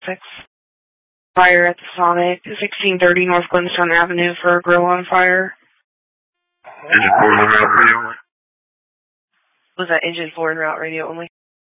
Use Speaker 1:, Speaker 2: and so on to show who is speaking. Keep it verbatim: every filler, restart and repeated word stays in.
Speaker 1: six. Fire at the Sonic, sixteen thirty North Glenstone Avenue for a grill on fire.
Speaker 2: Engine four and route radio only.
Speaker 1: Was that engine four and route radio only?